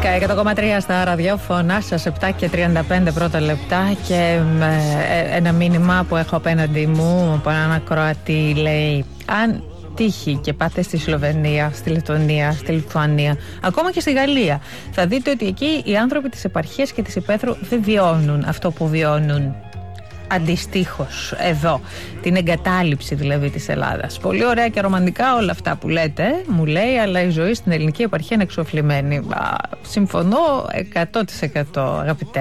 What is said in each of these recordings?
100,3 στα ραδιόφωνα σας, 7 και 35 πρώτα λεπτά. Και ένα μήνυμα που έχω απέναντι μου από έναν ακροατή λέει: αν τύχει και πάτε στη Σλοβενία, στη Λετωνία, στη Λιθουανία, ακόμα και στη Γαλλία, θα δείτε ότι εκεί οι άνθρωποι της επαρχίας και της υπαίθρου δεν βιώνουν αυτό που βιώνουν αντιστοίχως εδώ, την εγκατάλειψη δηλαδή της Ελλάδας. Πολύ ωραία και ρομαντικά όλα αυτά που λέτε, μου λέει, αλλά η ζωή στην ελληνική επαρχία είναι εξωφλημένη. Συμφωνώ 100% αγαπητέ.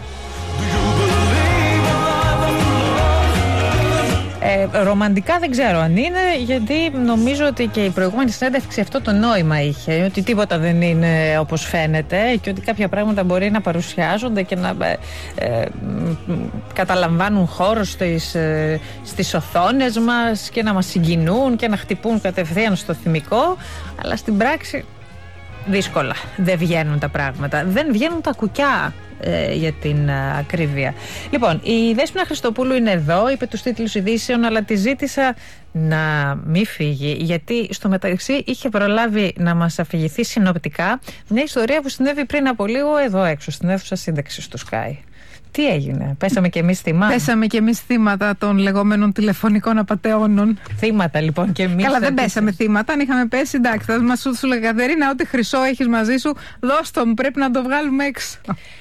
Ρομαντικά δεν ξέρω αν είναι, γιατί νομίζω ότι και η προηγούμενη συνέντευξη αυτό το νόημα είχε, ότι τίποτα δεν είναι όπως φαίνεται και ότι κάποια πράγματα μπορεί να παρουσιάζονται και να καταλαμβάνουν χώρο στις οθόνες μας και να μας συγκινούν και να χτυπούν κατευθείαν στο θυμικό, αλλά στην πράξη δύσκολα δεν βγαίνουν τα πράγματα, δεν βγαίνουν τα κουκιά, για την ακρίβεια. Λοιπόν, η Δέσποινα Χριστοπούλου είναι εδώ, είπε τους τίτλους ειδήσεων, αλλά τη ζήτησα να μην φύγει, γιατί στο μεταξύ είχε προλάβει να μας αφηγηθεί συνοπτικά μια ιστορία που συνέβη πριν από λίγο εδώ έξω, στην αίθουσα σύνταξης του Sky. Τι έγινε, πέσαμε κι εμείς θύματα? Πέσαμε κι εμείς θύματα των λεγόμενων τηλεφωνικών απατεώνων. Θύματα λοιπόν κι εμείς. Καλά, δεν πέσαμε θύματα, αν είχαμε πέσει, εντάξει, θα μας σου λέγα, Κατερίνα, ό,τι χρυσό έχεις μαζί σου, δώσ' το μου, πρέπει να το βγάλουμε έξω.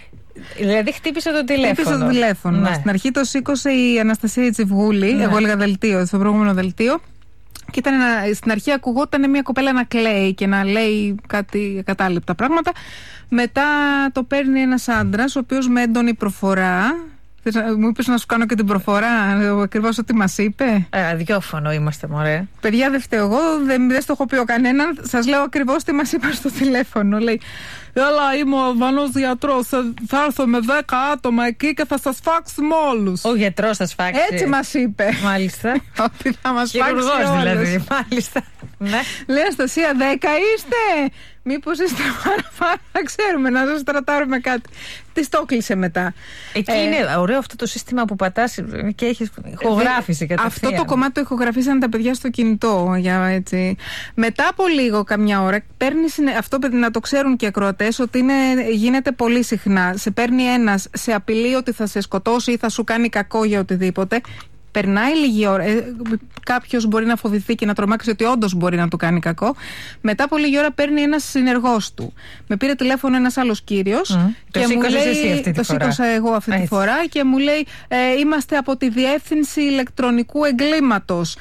Δηλαδή χτύπησε το τηλέφωνο. Χτύπησε το τηλέφωνο. Ναι. Στην αρχή το σήκωσε η Αναστασία Τσιβγούλη, ναι. Εγώ έλεγα δελτίο, στο προηγούμενο δελτίο. Και στην αρχή ακουγόταν μια κοπέλα να κλαίει και να λέει κάτι ακατάληπτα πράγματα. Μετά το παίρνει ένας άντρας, ο οποίος με έντονη προφορά. Μου είπες να σου κάνω και την προφορά, ακριβώς ό,τι μας είπε. Ραδιόφωνο είμαστε, μωρέ. Παιδιά, δεν φταίω εγώ, δεν στο έχω πει ο κανέναν. Σας λέω ακριβώς τι μας είπα στο τηλέφωνο. Λέει: έλα, είμαι ο Αλβανός γιατρός. Θα έρθω με 10 άτομα εκεί και θα σας φάξουμε όλους. Ο γιατρός θα σας φάξει. Έτσι μας είπε. Μάλιστα. Ότι θα μας φάξει όλους. Δηλαδή, μάλιστα. Ναι. Λέει: Αναστασία, 10 είστε? Μήπως είστε παραπάνω, να ξέρουμε, να σας τρατάρουμε κάτι. Της το κλείσε μετά. Εκεί είναι ωραίο αυτό το σύστημα που πατάς και έχεις ηχογράφηση κατευθείαν. Αυτό το κομμάτι το ηχογραφήσαν τα παιδιά στο κινητό. Έτσι. Μετά από λίγο, καμιά ώρα, αυτό να το ξέρουν και οι ακροατές, ότι γίνεται πολύ συχνά. Σε παίρνει ένας, σε απειλεί ότι θα σε σκοτώσει ή θα σου κάνει κακό για οτιδήποτε. Περνάει λίγη ώρα. Κάποιος μπορεί να φοβηθεί και να τρομάξει ότι όντως μπορεί να του κάνει κακό. Μετά από λίγη ώρα παίρνει ένας συνεργός του. Με πήρε τηλέφωνο ένας άλλος κύριος. Και μου λέει, εσύ αυτή τη το σήκωσα εγώ αυτή τη φορά και μου λέει: είμαστε από τη Διεύθυνση Ηλεκτρονικού Εγκλήματος.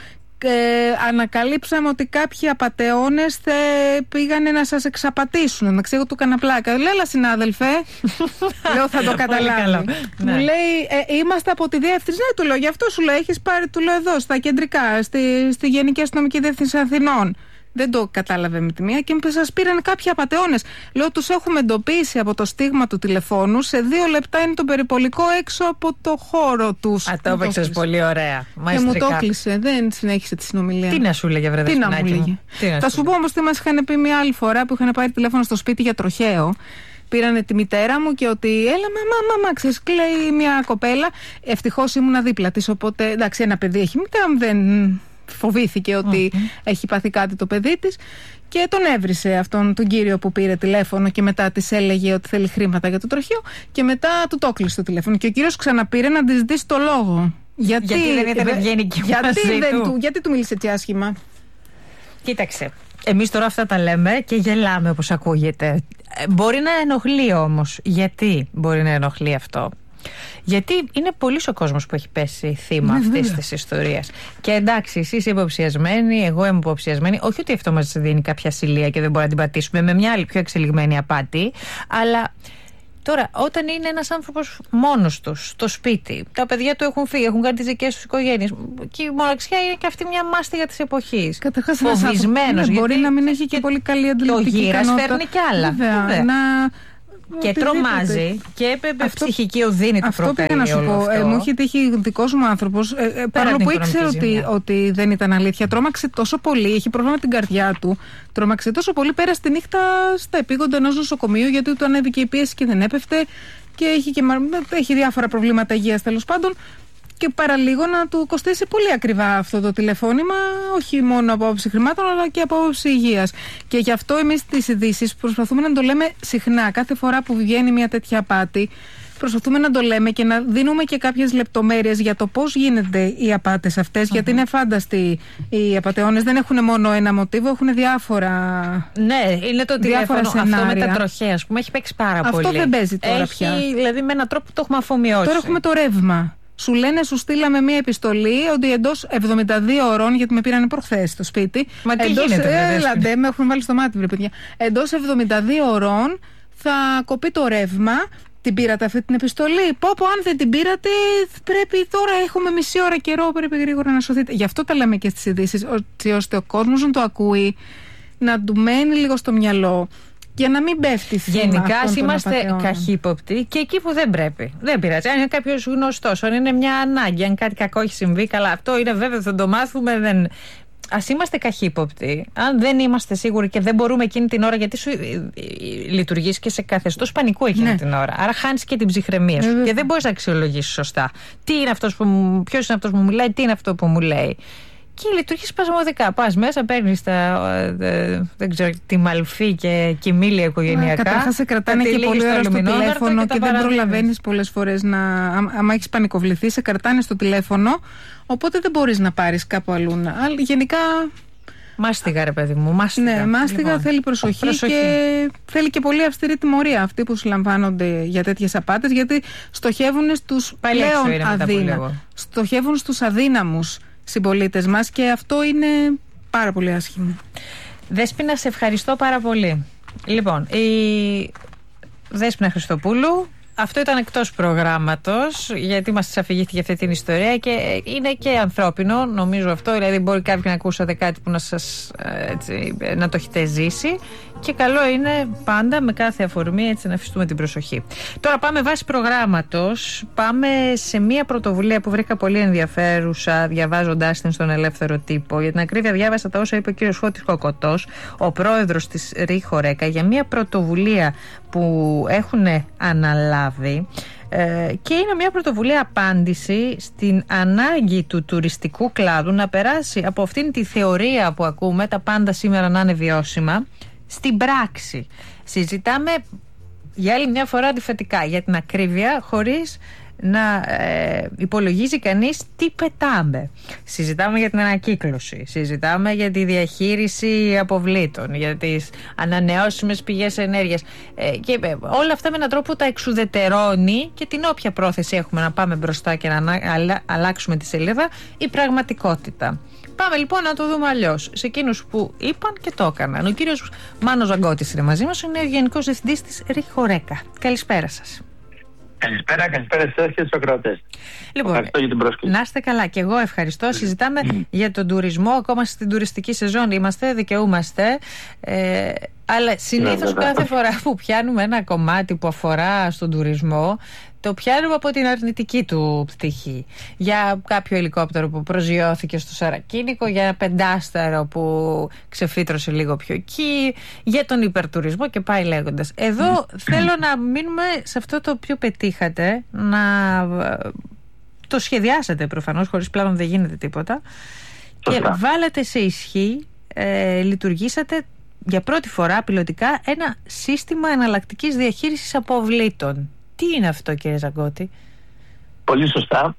Ανακαλύψαμε ότι κάποιοι απατεώνες πήγανε να σας εξαπατήσουν. Να ξέρω, του έκανα πλάκα. Λέω: έλα, συνάδελφε. Λέω: θα το καταλάβει. Μου λέει: είμαστε από τη διεύθυνση. Ναι, του λέω: γι' αυτό σου λέω, έχεις πάρει, του λέω, εδώ στα κεντρικά, στη Γενική Αστυνομική Διεύθυνση Αθηνών. Δεν το κατάλαβε με τη μία και μου σας πήραν κάποιοι απατεώνες. Λέω: τους έχουμε εντοπίσει από το στίγμα του τηλεφώνου. Σε 2 λεπτά είναι το περιπολικό έξω από το χώρο τους. Το έπαιξες πολύ ωραία. Και μου το έκλεισε. Δεν συνέχισε τη συνομιλία. Τι να σου λέγε, βρε Δεσποινάκη μου? Θα σου πω όμως τι μας είχαν πει μια άλλη φορά που είχαν πάρει τηλέφωνο στο σπίτι για τροχαίο. Πήρανε τη μητέρα μου και ότι έλα μαμά, ξέρεις, κλαίει μια κοπέλα. Ευτυχώς ήμουνα δίπλα της, οπότε εντάξει, ένα παιδί έχει, μητέρα μου δεν φοβήθηκε ότι έχει πάθει κάτι το παιδί της και τον έβρισε αυτόν τον κύριο που πήρε τηλέφωνο και μετά της έλεγε ότι θέλει χρήματα για το τροχείο και μετά του το κλείσε το τηλέφωνο και ο κύριος ξαναπήρε να της ζητήσει το λόγο. Γιατί δεν ήταν ευγενική μαζί του? Γιατί του μίλησε έτσι άσχημα? Κοίταξε, εμείς τώρα αυτά τα λέμε και γελάμε όπως ακούγεται. Μπορεί να ενοχλεί όμως. Γιατί μπορεί να ενοχλεί αυτό? Γιατί είναι πολύς ο κόσμος που έχει πέσει θύμα αυτής της ιστορίας. Και εντάξει, εσείς είστε υποψιασμένοι, εγώ είμαι υποψιασμένη. Όχι ότι αυτό μας δίνει κάποια ασυλία και δεν μπορεί να την πατήσουμε με μια άλλη πιο εξελιγμένη απάτη. Αλλά τώρα, όταν είναι ένας άνθρωπος μόνος του στο σπίτι, τα παιδιά του έχουν φύγει, έχουν κάνει τις δικές τους οικογένειες, και η μοναξιά είναι και αυτή μια μάστιγα της εποχής. Καταρχάς, φοβισμένος. Μπορεί να μην έχει και πολύ καλή αντιληπτική ικανότητα. Το γύρας φέρνει κι άλλα. Βέβαια. Και τρομάζει και ψυχική οδύνη του προκαλεί. Αυτό πήγα να σου πω. Μου είχε τύχει δικός μου άνθρωπος, παρόλο που ήξερε ότι δεν ήταν αλήθεια. Τρόμαξε τόσο πολύ, έχει πρόβλημα με την καρδιά του. Τρόμαξε τόσο πολύ, πέρασε τη νύχτα στα επίγοντα ενός νοσοκομείου, γιατί του ανέβηκε η πίεση και δεν έπεφτε. Και έχει διάφορα προβλήματα υγείας τέλος πάντων. και παραλίγο να του κοστίσει πολύ ακριβά αυτό το τηλεφώνημα, όχι μόνο από άποψη χρημάτων αλλά και από άποψη υγείας. Και γι' αυτό εμείς τις ειδήσεις προσπαθούμε να το λέμε συχνά. Κάθε φορά που βγαίνει μια τέτοια απάτη, προσπαθούμε να το λέμε και να δίνουμε και κάποιες λεπτομέρειες για το πώς γίνονται οι απάτες αυτές, γιατί είναι φάνταστοι οι απατεώνες. Δεν έχουν μόνο ένα μοτίβο, έχουν διάφορα. Ναι, είναι το τηλέφωνο αυτό με τα τροχέα, ας πούμε, έχει παίξει πάρα πολύ. Αυτό δεν παίζει τώρα πια. Δηλαδή με έναν τρόπο που το έχουμε αφομοιώσει. Τώρα έχουμε το ρεύμα. Σου λένε, σου στείλαμε μία επιστολή ότι εντός 72 ώρων, γιατί με πήρανε προχθές στο σπίτι. Μα τι γίνεται, έλατε, με έχουν βάλει στο μάτι, βρε παιδιά. Εντός 72 ώρων θα κοπεί το ρεύμα. Την πήρατε αυτή την επιστολή? Πω, αν δεν την πήρατε, πρέπει τώρα, έχουμε μισή ώρα καιρό, πρέπει γρήγορα να σωθείτε. Γι' αυτό τα λέμε και στις ειδήσεις, ώστε ο κόσμος να το ακούει, να του μένει λίγο στο μυαλό. Για να μην πέφτει θύμα. Γενικά, είμαστε καχύποπτοι και εκεί που δεν πρέπει. Δεν πειράζει. Αν είναι κάποιος γνωστός, αν είναι μια ανάγκη, αν κάτι κακό έχει συμβεί, καλά, αυτό είναι βέβαιο, θα το μάθουμε. Ας είμαστε καχύποπτοι. Αν δεν είμαστε σίγουροι και δεν μπορούμε εκείνη την ώρα, γιατί σου λειτουργείς και σε καθεστώς πανικού εκείνη την ώρα. Άρα χάνεις και την ψυχραιμία σου και δεν μπορείς να αξιολογήσεις σωστά. Ποιος είναι αυτός που μου μιλάει, τι είναι αυτό που μου λέει. Και λειτουργεί σπασμωδικά. Πας μέσα, παίρνεις δεν ξέρω, τη μαλφή και κοιμήλια οικογενειακά. Καταρχάς σε κρατάνε και πολύ ώρα στο τηλέφωνο και δεν προλαβαίνεις πολλές φορές να. Άμα έχεις πανικοβληθεί, σε κρατάνε στο τηλέφωνο. Οπότε δεν μπορείς να πάρεις κάπου αλλού. Γενικά. Μάστιγα, ρε παιδί μου. Μάστιγα. Ναι, μάστιγα, λοιπόν, θέλει προσοχή και θέλει και πολύ αυστηρή τιμωρία αυτοί που συλλαμβάνονται για τέτοιες απάτες, γιατί στοχεύουν στους πλέον αδύναμους. Στοχεύουν στους αδύναμους συμπολίτες μας και αυτό είναι πάρα πολύ άσχημο. Δέσποινα, σε ευχαριστώ πάρα πολύ. Λοιπόν, η Δέσποινα Χριστοπούλου, αυτό ήταν εκτός προγράμματος, γιατί μας αφηγήθηκε αυτή την ιστορία και είναι και ανθρώπινο, νομίζω αυτό. Δηλαδή, μπορεί κάποιοι να ακούσατε κάτι που να το έχετε ζήσει. Και καλό είναι πάντα με κάθε αφορμή έτσι να αφιστούμε την προσοχή. Τώρα πάμε βάσει προγράμματος. Πάμε σε μια πρωτοβουλία που βρήκα πολύ ενδιαφέρουσα διαβάζοντάς την στον Ελεύθερο Τύπο. Για την ακρίβεια, διάβασα τα όσα είπε ο κύριος Φώτης Κοκοτός, ο πρόεδρος της ΡΙΧΟΡΕΚΑ, για μια πρωτοβουλία που έχουν αναλάβει. Και είναι μια πρωτοβουλία απάντηση στην ανάγκη του τουριστικού κλάδου να περάσει από αυτήν τη θεωρία που ακούμε, τα πάντα σήμερα να είναι βιώσιμα, στην πράξη. Συζητάμε για άλλη μια φορά αντιφατικά, για την ακρίβεια, χωρίς να υπολογίζει κανείς τι πετάμε. Συζητάμε για την ανακύκλωση, συζητάμε για τη διαχείριση αποβλήτων, για τις ανανεώσιμες πηγές ενέργειας και όλα αυτά με έναν τρόπο τα εξουδετερώνει και την όποια πρόθεση έχουμε να πάμε μπροστά και να αλλάξουμε τη σελίδα, η πραγματικότητα. Πάμε λοιπόν να το δούμε αλλιώς. Σε εκείνους που είπαν και το έκαναν. Ο κύριος Μάνος Ζαγκώτης είναι μαζί μας, είναι ο Γενικός Διευθυντής της ΡΙΧΟΡΕΚΑ. Καλησπέρα σας. Καλησπέρα σε εσάς και στους ακροατές. Λοιπόν, ευχαριστώ για την πρόσκληση. Να είστε καλά, και εγώ ευχαριστώ. Συζητάμε για τον τουρισμό, ακόμα στην τουριστική σεζόν είμαστε, δικαιούμαστε. Αλλά συνήθως κάθε φορά που πιάνουμε ένα κομμάτι που αφορά στον τουρισμό, το πιάνουμε από την αρνητική του πτυχή. Για κάποιο ελικόπτερο που προσγειώθηκε στο Σαρακίνικο, για ένα πεντάστερο που ξεφύτρωσε λίγο πιο εκεί, για τον υπερτουρισμό και πάει λέγοντας. Εδώ θέλω να μείνουμε σε αυτό το οποίο πετύχατε, να το σχεδιάσατε προφανώς, χωρίς πλάνο δεν γίνεται τίποτα, και βάλατε σε ισχύ, λειτουργήσατε για πρώτη φορά πιλωτικά ένα σύστημα εναλλακτικής διαχείρισης αποβλήτων. Τι είναι αυτό, κύριε Ζαγκώτη? Πολύ σωστά.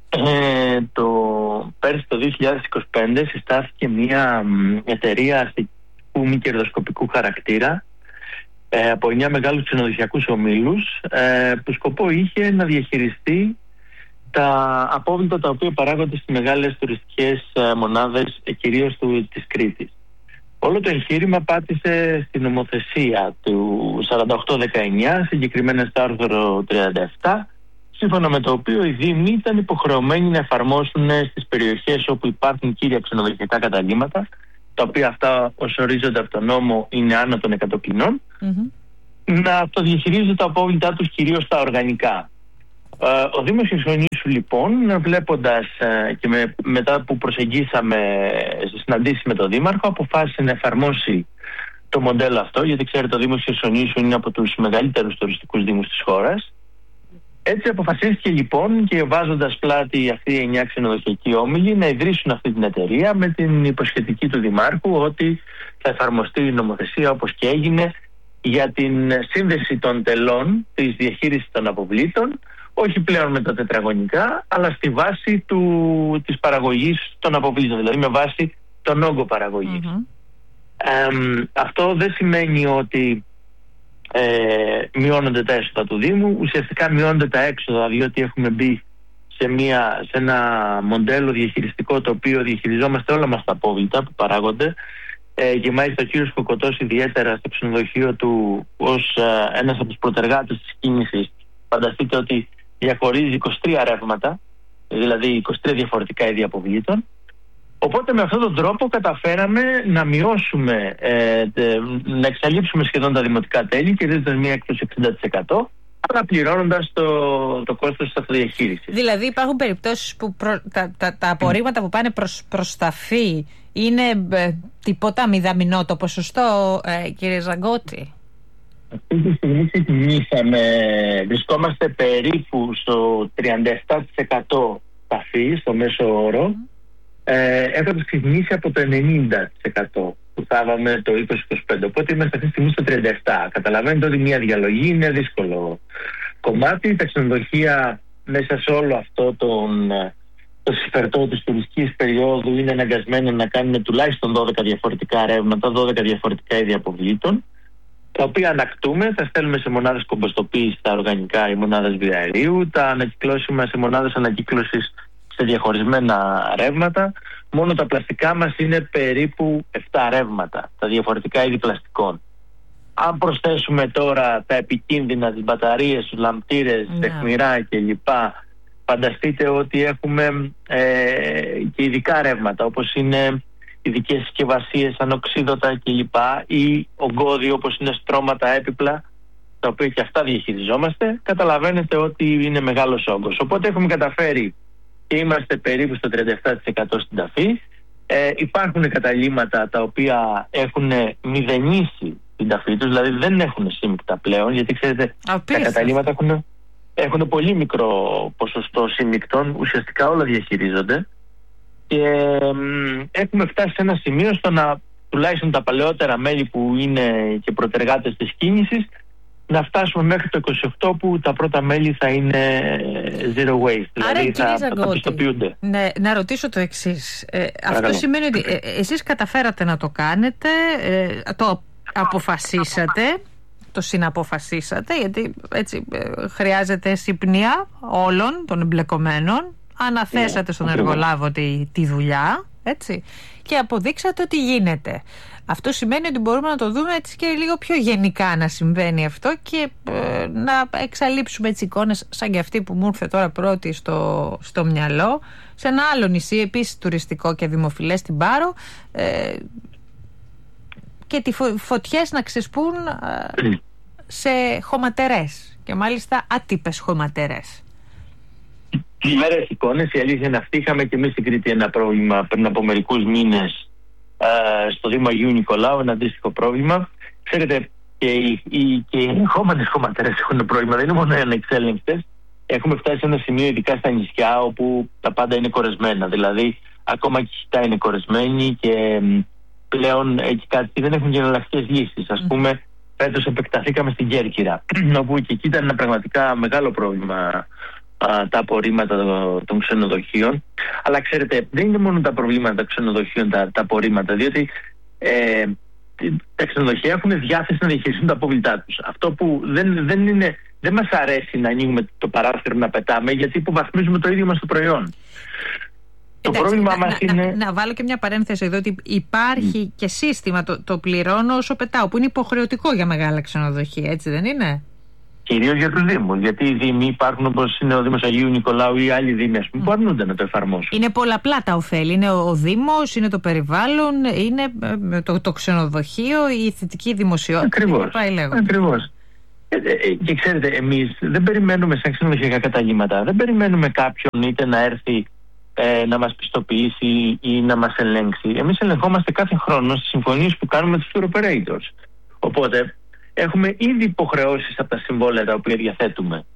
Πέρσι το 2025 συστάθηκε μια εταιρεία αστικού μη κερδοσκοπικού χαρακτήρα από 9 μεγάλους ξενοδοχειακούς ομίλους, που σκοπό είχε να διαχειριστεί τα απόβλητα τα οποία παράγονται στις μεγάλες τουριστικές μονάδες, κυρίως της Κρήτης. Όλο το εγχείρημα πάτησε στην νομοθεσία του 48-19, συγκεκριμένα στο άρθρο 37, σύμφωνα με το οποίο οι Δήμοι ήταν υποχρεωμένοι να εφαρμόσουν στις περιοχές όπου υπάρχουν κύρια ξενοδοχειακά καταλύματα, τα οποία αυτά ως ορίζονται από τον νόμο είναι άνω των 100 κοινών, να αυτοδιαχειρίζονται τα απόβλητά τους, κυρίως τα οργανικά. Ο Δήμος Χερσονήσου, λοιπόν, βλέποντας και μετά που προσεγγίσαμε στις συναντήσεις με τον Δήμαρχο, αποφάσισε να εφαρμόσει το μοντέλο αυτό, γιατί ξέρετε, ο Δήμος Χερσονήσου είναι από τους μεγαλύτερους τουριστικούς δήμους της χώρας. Έτσι αποφασίστηκε λοιπόν, και βάζοντας πλάτη αυτοί οι 9 ξενοδοχειακοί όμιλοι, να ιδρύσουν αυτή την εταιρεία με την υποσχετική του Δημάρχου ότι θα εφαρμοστεί η νομοθεσία όπως και έγινε για την σύνδεση των τελών της διαχείρισης των αποβλήτων, όχι πλέον με τα τετραγωνικά, αλλά στη βάση της παραγωγής των αποβλήτων, δηλαδή με βάση τον όγκο παραγωγής. Αυτό δεν σημαίνει ότι μειώνονται τα έσοδα του Δήμου, ουσιαστικά μειώνονται τα έξοδα, διότι έχουμε μπει σε ένα μοντέλο διαχειριστικό το οποίο διαχειριζόμαστε όλα μας τα απόβλητα που παράγονται, και μάλιστα ο κύριος Κοκοτός ιδιαίτερα στο ξενοδοχείο του ως ένας από τους προτεργάτες της κίνησης, φανταστείτε ότι διαχωρίζει 23 ρεύματα, δηλαδή 23 διαφορετικά είδη αποβλήτων. Οπότε με αυτόν τον τρόπο καταφέραμε να μειώσουμε, να εξαλείψουμε σχεδόν τα δημοτικά τέλη, κερδίζοντας μια έκπτωση 60%, αλλά πληρώνοντας το κόστος της αυτοδιαχείρισης. Δηλαδή υπάρχουν περιπτώσεις που τα απορρίμματα που πάνε προς ταφή είναι τίποτα μηδαμινό το ποσοστό, κύριε Ζαγκώτη? Αυτή τη στιγμή ξεκινήσαμε, βρισκόμαστε περίπου στο 37% ταφή, στο μέσο όρο. Έχουμε ξεκινήσει από το 90% που θα είχαμε το 2025. Οπότε είμαστε αυτή τη στιγμή στο 37%. Καταλαβαίνετε ότι μια διαλογή είναι δύσκολο κομμάτι. Τα ξενοδοχεία μέσα σε όλο αυτό το συμφερτό της τουριστικής περίοδου είναι αναγκασμένα να κάνουν τουλάχιστον 12 διαφορετικά ρεύματα, 12 διαφορετικά είδη αποβλήτων, τα οποία ανακτούμε, τα στέλνουμε σε μονάδες κομποστοποίησης τα οργανικά ή μονάδες βιοαερίου, τα ανακυκλώσουμε σε μονάδες ανακύκλωσης σε διαχωρισμένα ρεύματα. Μόνο τα πλαστικά μας είναι περίπου 7 ρεύματα, τα διαφορετικά είδη πλαστικών. Αν προσθέσουμε τώρα τα επικίνδυνα, τις μπαταρίες, τους λαμπτήρες, τεχνηρά κλπ, φανταστείτε ότι έχουμε και ειδικά ρεύματα, όπως είναι ειδικές συσκευασίες, ανοξίδωτα κλπ, ή ογκώδη όπως είναι στρώματα, έπιπλα, τα οποία και αυτά διαχειριζόμαστε. Καταλαβαίνετε ότι είναι μεγάλος όγκος. Οπότε έχουμε καταφέρει και είμαστε περίπου στο 37% στην ταφή. Υπάρχουν καταλύματα τα οποία έχουν μηδενίσει την ταφή τους, δηλαδή δεν έχουν σύμμικτα πλέον, γιατί ξέρετε τα καταλύματα έχουν πολύ μικρό ποσοστό σύμμικτων, ουσιαστικά όλα διαχειρίζονται, και έχουμε φτάσει σε ένα σημείο στο να, τουλάχιστον τα παλαιότερα μέλη που είναι και προτεργάτες της κίνησης, να φτάσουμε μέχρι το 28 που τα πρώτα μέλη θα είναι zero waste. Δηλαδή θα πιστοποιούνται. Ναι, να ρωτήσω το εξής. Αυτό σημαίνει ότι εσείς καταφέρατε να το κάνετε, το αποφασίσατε, το συναποφασίσατε, γιατί έτσι χρειάζεται συμπνοία όλων των εμπλεκομένων. Αναθέσατε στον εργολάβο τη δουλειά, έτσι, και αποδείξατε ότι γίνεται. Αυτό σημαίνει ότι μπορούμε να το δούμε έτσι και λίγο πιο γενικά να συμβαίνει αυτό και να εξαλείψουμε έτσι εικόνες σαν και αυτή που μου ήρθε τώρα πρώτη στο μυαλό, σε ένα άλλο νησί επίσης τουριστικό και δημοφιλές, στην Πάρο, και τις φωτιές να ξεσπούν σε χωματερές, και μάλιστα άτυπες χωματερές. Μέρες εικόνες, η αλήθεια είναι αυτή. Είχαμε και εμείς στην Κρήτη ένα πρόβλημα πριν από μερικούς μήνες στο Δήμο Αγίου Νικολάου, ένα αντίστοιχο πρόβλημα. Ξέρετε, και οι ελεγχόμενες χωματερές έχουν πρόβλημα, δεν είναι μόνο οι ανεξέλεγκτες. Έχουμε φτάσει σε ένα σημείο, ειδικά στα νησιά, όπου τα πάντα είναι κορεσμένα. Δηλαδή, ακόμα και η Χιτά είναι κορεσμένη και πλέον εκεί κάτι δεν έχουν και εναλλακτικές λύσεις. Ας πούμε, φέτος επεκταθήκαμε στην Κέρκυρα, όπου και εκεί ήταν ένα πραγματικά μεγάλο πρόβλημα τα απορρίμματα των ξενοδοχείων. Αλλά ξέρετε, δεν είναι μόνο τα προβλήματα των ξενοδοχείων τα απορρίμματα, διότι τα ξενοδοχεία έχουν διάθεση να διαχειριστούν τα απόβλητά τους. Αυτό που δεν μας αρέσει να ανοίγουμε το παράθυρο να πετάμε, γιατί υποβαθμίζουμε το ίδιο μας το προϊόν. Το πρόβλημα μας είναι... Να βάλω και μια παρένθεση εδώ, ότι υπάρχει και σύστημα, το πληρώνω όσο πετάω, που είναι υποχρεωτικό για μεγάλα ξενοδοχεία, έτσι δεν είναι? Κυρίως για τους Δήμους. Γιατί οι Δήμοι υπάρχουν, όπως είναι ο Δήμος Αγίου Νικολάου ή άλλοι Δήμοι, ας πούμε, που αρνούνται να το εφαρμόσουν. Είναι πολλαπλά τα ωφέλη. Είναι ο Δήμος, είναι το περιβάλλον, είναι το ξενοδοχείο, η θετική δημοσιότητα. Ακριβώς. Και ξέρετε, εμείς δεν περιμένουμε σαν ξενοδοχειακά καταλύματα, δεν περιμένουμε κάποιον είτε να έρθει να μας πιστοποιήσει ή να μας ελέγξει. Εμείς ελεγχόμαστε κάθε χρόνο στις συμφωνίες που κάνουμε με τους tour operators. Οπότε έχουμε ήδη υποχρεώσεις από τα συμβόλαια τα οποία διαθέτουμε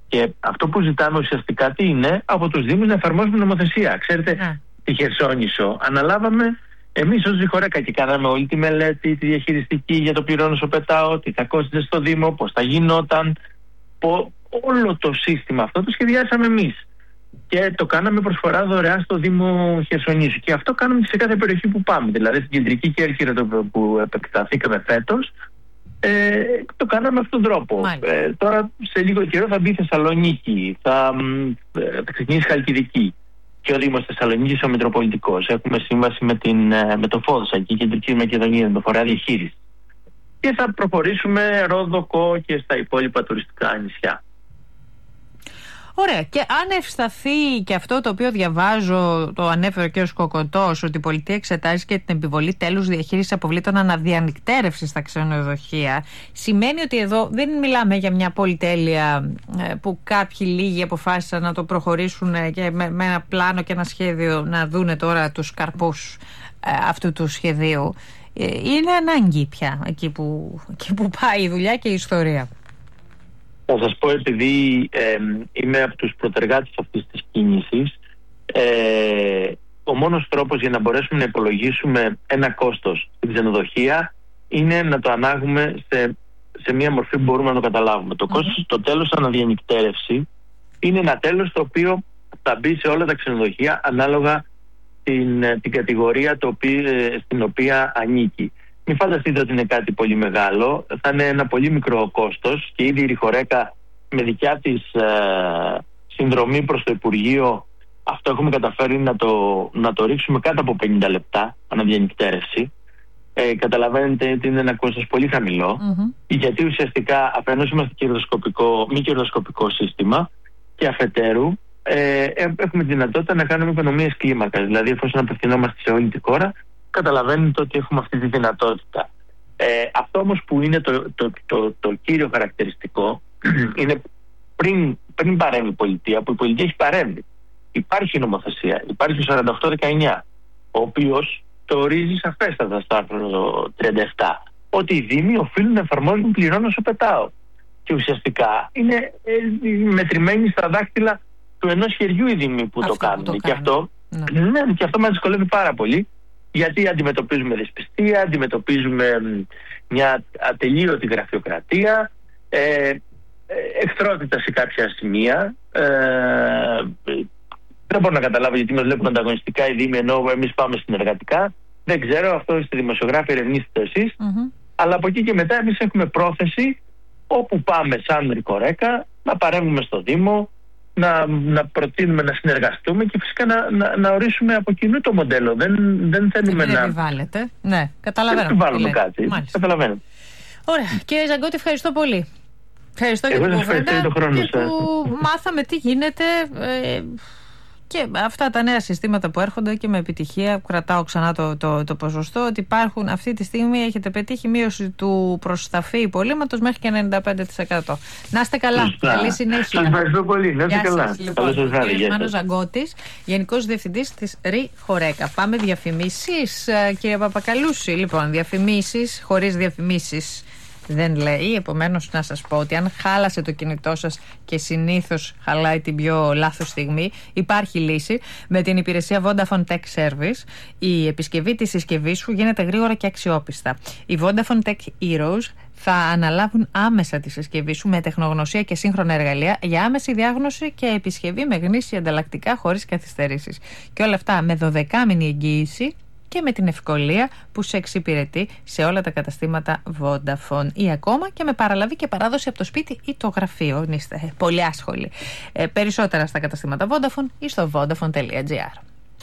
Και αυτό που ζητάμε ουσιαστικά τι είναι? Από τους Δήμους να εφαρμόσουμε νομοθεσία. Ξέρετε, τη Χερσόνησο αναλάβαμε εμείς ως Διχορέκα και κάναμε όλη τη μελέτη, τη διαχειριστική για το πληρώνω όσο πετάω, τι θα κόστιζε στο Δήμο, πώς θα γινόταν. Όλο το σύστημα αυτό το σχεδιάσαμε εμείς. Και το κάναμε προσφορά δωρεάν στο Δήμο Χερσονήσου. Και αυτό κάνουμε σε κάθε περιοχή που πάμε. Δηλαδή στην κεντρική Κέρκυρα που επεκταθήκαμε φέτος, το κάναμε αυτόν τον τρόπο. Τώρα σε λίγο καιρό θα μπει η Θεσσαλονίκη, θα ξεκινήσει η Χαλκιδική και ο Δήμος Θεσσαλονίκης ο Μητροπολιτικός. Έχουμε σύμβαση με το Φόδσα και η Κεντρική Μακεδονία, με το φορέα διαχείριση. Και θα προχωρήσουμε Ρόδοκο και στα υπόλοιπα τουριστικά νησιά. Ωραία. Και αν ευσταθεί και αυτό το οποίο διαβάζω, το ανέφερε ο κ. Κοκοτός, ότι η πολιτεία εξετάζει και την επιβολή τέλους διαχείρισης αποβλήτων αναδιανυκτέρευσης στα ξενοδοχεία, σημαίνει ότι εδώ δεν μιλάμε για μια πολυτέλεια που κάποιοι λίγοι αποφάσισαν να το προχωρήσουν και με ένα πλάνο και ένα σχέδιο να δούνε τώρα τους καρπούς αυτού του σχεδίου. Είναι ανάγκη πια εκεί που πάει η δουλειά και η ιστορία. Θα σας πω, επειδή είμαι από τους προτεργάτες αυτής της κίνησης, ο μόνος τρόπος για να μπορέσουμε να υπολογίσουμε ένα κόστος στην ξενοδοχεία είναι να το ανάγουμε σε μια μορφή που μπορούμε να το καταλάβουμε. Το κόστος, το τέλος αναδιανυκτέρευση, είναι ένα τέλος το οποίο θα μπει σε όλα τα ξενοδοχεία ανάλογα την κατηγορία στην οποία ανήκει. Μην φανταστείτε ότι είναι κάτι πολύ μεγάλο, θα είναι ένα πολύ μικρό κόστος και ήδη η Διχορέκα με δικιά της συνδρομή προς το Υπουργείο αυτό έχουμε καταφέρει να το ρίξουμε κάτω από 50 λεπτά αναδιανυκτέρευση. Καταλαβαίνετε ότι είναι ένα κόστος πολύ χαμηλό, γιατί ουσιαστικά αφενός είμαστε μη κερδοσκοπικό σύστημα και αφετέρου έχουμε τη δυνατότητα να κάνουμε οικονομίες κλίμακας. Δηλαδή εφόσον απευθυνόμαστε σε όλη τη χώρα, καταλαβαίνετε ότι έχουμε αυτή τη δυνατότητα. Αυτό όμως που είναι το κύριο χαρακτηριστικό είναι πριν παρέμβει η πολιτεία, που η πολιτεία έχει παρέμβει. Υπάρχει νομοθεσία, υπάρχει ο 4819, ο οποίος το ορίζει σαφέστατα στο άρθρο 37, ότι οι Δήμοι οφείλουν να εφαρμόζουν πληρώνω όσο πετάω. Και ουσιαστικά είναι μετρημένοι στα δάχτυλα του ενός χεριού οι Δήμοι που το κάνουν. Και αυτό μας δυσκολεύει πάρα πολύ. Γιατί αντιμετωπίζουμε δυσπιστία, αντιμετωπίζουμε μια ατελείωτη γραφειοκρατία, εχθρότητα σε κάποια σημεία. Δεν μπορώ να καταλάβω γιατί μας βλέπουν ανταγωνιστικά οι Δήμοι ενώ εμείς πάμε συνεργατικά. Δεν ξέρω, αυτό είστε δημοσιογράφοι, ερευνήστε εσείς. Αλλά από εκεί και μετά εμείς έχουμε πρόθεση όπου πάμε σαν Διχορέκα να παρέμβουμε στο Δήμο, να προτείνουμε να συνεργαστούμε και φυσικά να ορίσουμε από κοινού το μοντέλο. Δεν θέλουμε να επιβάλλετε. Ναι, καταλαβαίνω. Δεν επιβάλλουμε κάτι. Καταλαβαίνω. Ωραία. Κύριε Ζαγκώτη, ευχαριστώ πολύ. Ευχαριστώ για την κουβέντα που μάθαμε τι γίνεται και αυτά τα νέα συστήματα που έρχονται και με επιτυχία. Κρατάω ξανά το ποσοστό ότι υπάρχουν αυτή τη στιγμή. Έχετε πετύχει μείωση του προσταφή υπολείμματος μέχρι και 95%. Να είστε καλά. Καλή συνέχεια. Σας ευχαριστώ πολύ. Να είστε καλά. Καλώς σας βράδυ. Κύριος Μάνος Ζαγκώτης, Γενικός Διευθυντής της Διχορέκα. Πάμε διαφημίσεις, κύριε Παπακαλούση. Λοιπόν, διαφημίσεις, χωρίς διαφημίσεις δεν λέει, επομένως να σας πω ότι αν χάλασε το κινητό σας και συνήθως χαλάει την πιο λάθος στιγμή, υπάρχει λύση με την υπηρεσία Vodafone Tech Service. Η επισκευή της συσκευής σου γίνεται γρήγορα και αξιόπιστα. Οι Vodafone Tech Heroes θα αναλάβουν άμεσα τη συσκευή σου με τεχνογνωσία και σύγχρονα εργαλεία για άμεση διάγνωση και επισκευή με γνήσια ανταλλακτικά χωρίς καθυστερήσεις. Και όλα αυτά με 12μηνη εγγύηση και με την ευκολία που σε εξυπηρετεί σε όλα τα καταστήματα Vodafone ή ακόμα και με παραλαβή και παράδοση από το σπίτι ή το γραφείο. Είστε πολύ άσχολοι. Περισσότερα στα καταστήματα Vodafone ή στο vodafone.gr.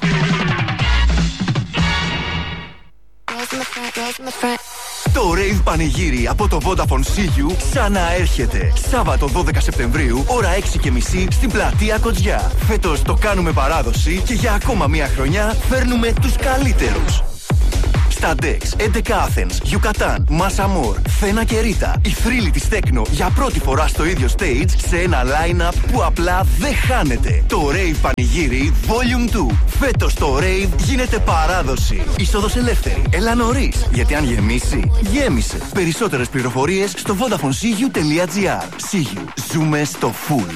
Το Rave Πανηγύρι από το Vodafone CU ξαναέρχεται. Σάββατο 12 Σεπτεμβρίου, ώρα 6:30 στην πλατεία Κοτζιά. Φέτος το κάνουμε παράδοση και για ακόμα μία χρονιά φέρνουμε τους καλύτερους. στα Dex, 11 Athens, Γιουκατάν, Μασαμόρ, Θένα και Ρίτα. Οι θρύλοι της Τέκνο για πρώτη φορά στο ίδιο stage σε ένα line-up που απλά δεν χάνεται. Το Rave Πανηγύρι Volume 2. Φέτος το Rave γίνεται παράδοση. Είσοδος ελεύθερη. Έλα νωρίς, γιατί αν γεμίσει, γέμισε. Περισσότερες πληροφορίες στο VodafoneSigiu.gr. Sigiu. Ζούμε στο full.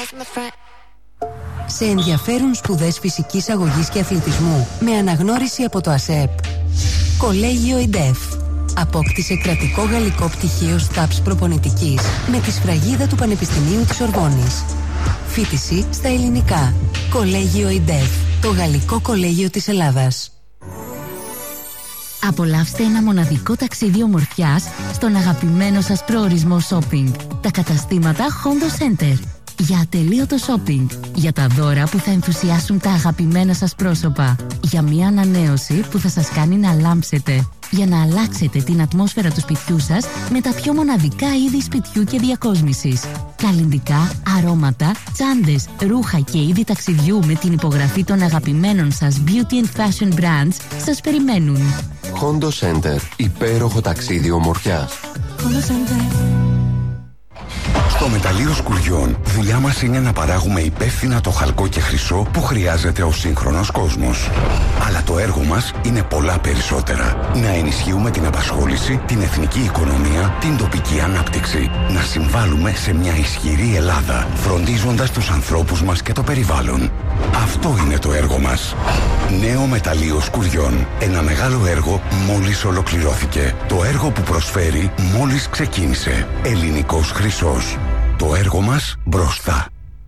Σε ενδιαφέρουν σπουδές φυσικής αγωγής και αθλητισμού με αναγνώριση από το ΑΣΕΠ. Κολέγιο ΙΝΤΕΦ. Απόκτησε κρατικό γαλλικό πτυχίο ΣΤΑΠΣ προπονητικής με τη σφραγίδα του Πανεπιστημίου της Ορβόνης. Φοιτηση στα ελληνικά. Κολέγιο ΙΝΤΕΦ. Το γαλλικό κολέγιο της Ελλάδας. Απολαύστε ένα μοναδικό ταξίδι ομορφιάς στον αγαπημένο σας προορισμό shopping. Τα καταστήματα Hondo Center. Για ατελείωτο shopping. Για τα δώρα που θα ενθουσιάσουν τα αγαπημένα σας πρόσωπα. Για μια ανανέωση που θα σας κάνει να λάμψετε. Για να αλλάξετε την ατμόσφαιρα του σπιτιού σας με τα πιο μοναδικά είδη σπιτιού και διακόσμησης. Καλλυντικά, αρώματα, τσάντες, ρούχα και είδη ταξιδιού με την υπογραφή των αγαπημένων σας beauty and fashion brands σας περιμένουν. Hondo Center. Υπέροχο ταξίδι ομορφιάς. Hondo Center. Στο μεταλλείο Σκουριών, δουλειά μας είναι να παράγουμε υπεύθυνα το χαλκό και χρυσό που χρειάζεται ο σύγχρονος κόσμος. Αλλά το έργο μας είναι πολλά περισσότερα. Να ενισχύουμε την απασχόληση, την εθνική οικονομία, την τοπική ανάπτυξη. Να συμβάλλουμε σε μια ισχυρή Ελλάδα, φροντίζοντας τους ανθρώπους μας και το περιβάλλον. Αυτό είναι το έργο μας. Νέο μεταλλείο Σκουριών. Ένα μεγάλο έργο μόλις ολοκληρώθηκε. Το έργο που προσφέρει μόλις ξεκίνησε. Ελληνικός χρυσός. Το έργο μας μπροστά.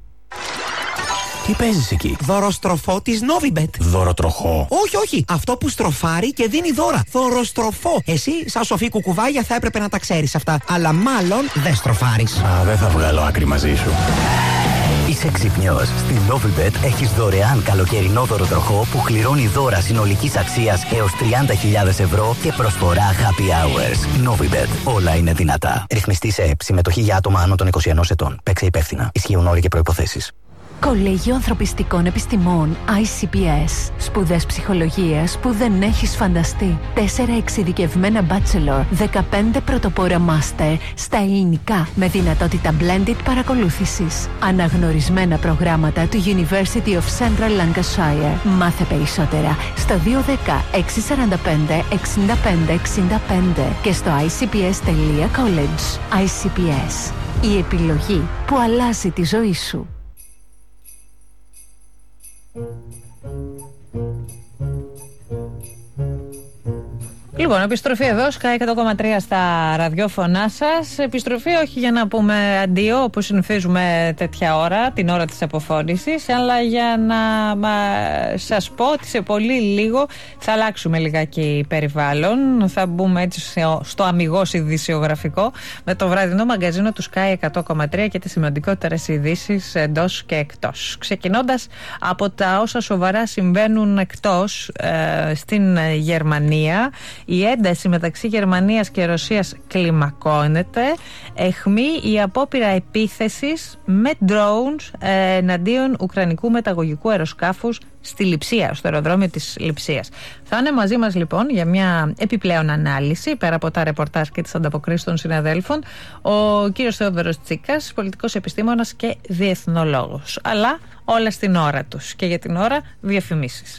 Τι παίζεις εκεί? Δωροστροφό της Novibet. Δωροτροχό? Όχι. Αυτό που στροφάρει και δίνει δώρα. Δωροστροφό. Εσύ, σαν σοφή κουκουβάγια, θα έπρεπε να τα ξέρεις αυτά. Αλλά μάλλον δεν στροφάρεις. Δεν θα βγάλω άκρη μαζί σου. Είσαι ξυπνιός. Στην Novibet έχεις δωρεάν καλοκαιρινό δωροτροχό που κληρώνει δώρα συνολικής αξίας έως 30.000 ευρώ και προσφορά happy hours. Novibet. Όλα είναι δυνατά. Ρυθμιστή σε ΕΠ. Συμμετοχή για άτομα άνω των 21 ετών. Παίξε υπεύθυνα. Ισχύουν όροι και προϋποθέσεις. Κολέγιο Ανθρωπιστικών Επιστημών ICPS. Σπουδές ψυχολογίας που δεν έχεις φανταστεί. 4 εξειδικευμένα bachelor, 15 πρωτοπόρα master στα ελληνικά με δυνατότητα blended παρακολούθησης. Αναγνωρισμένα προγράμματα του University of Central Lancashire. Μάθε περισσότερα στο 210 645 65 65 και στο icps.college. ICPS. Η επιλογή που αλλάζει τη ζωή σου. Λοιπόν, επιστροφή εδώ, Sky 100,3 στα ραδιόφωνά σας. Επιστροφή όχι για να πούμε αντίο, όπως συνηθίζουμε τέτοια ώρα, την ώρα της αποφώνησης, αλλά για να σας πω ότι σε πολύ λίγο θα αλλάξουμε λιγάκι περιβάλλον. Θα μπούμε έτσι στο αμιγώς ειδησιογραφικό με το βραδινό μαγκαζίνο του Sky 100,3 και τις σημαντικότερες ειδήσεις εντός και εκτός. Ξεκινώντας από τα όσα σοβαρά συμβαίνουν εκτός, στην Γερμανία. Η ένταση μεταξύ Γερμανίας και Ρωσίας κλιμακώνεται. Αιχμή η απόπειρα επίθεσης με drones εναντίον ουκρανικού μεταγωγικού αεροσκάφους στη Λειψία, στο αεροδρόμιο της Λειψίας. Θα είναι μαζί μας λοιπόν για μια επιπλέον ανάλυση, πέρα από τα ρεπορτάζ και τις ανταποκρίσεις των συναδέλφων, ο κύριος Θεόδωρος Τσίκας, πολιτικός επιστήμονας και διεθνολόγος. Αλλά όλα στην ώρα τους. Και για την ώρα διαφημίσεις.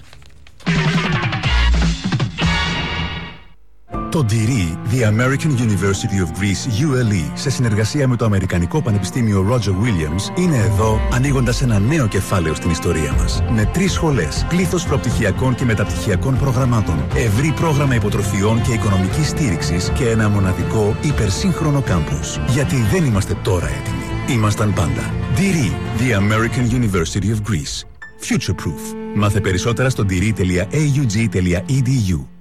Το DIRI, The American University of Greece, ULE, σε συνεργασία με το Αμερικανικό Πανεπιστήμιο Roger Williams, είναι εδώ ανοίγοντας ένα νέο κεφάλαιο στην ιστορία μας. Με 3 σχολές, πλήθος προπτυχιακών και μεταπτυχιακών προγραμμάτων, ευρύ πρόγραμμα υποτροφιών και οικονομικής στήριξης και ένα μοναδικό υπερσύγχρονο κάμπους. Γιατί δεν είμαστε τώρα έτοιμοι. Ήμασταν πάντα. DIRI, The American University of Greece. Future Proof. Μάθε περισσότερα στο diri.aug.edu.